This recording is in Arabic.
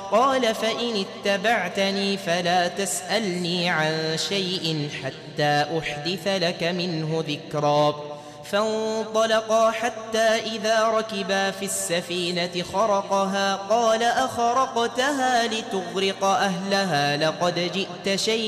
قال فإن اتبعتني فلا تسألني عن شيء حتى أحدث لك منه ذكرا. فانطلقا حتى إذا ركبا في السفينة خرقها قال أخرقتها لتغرق أهلها لقد جئت شيئا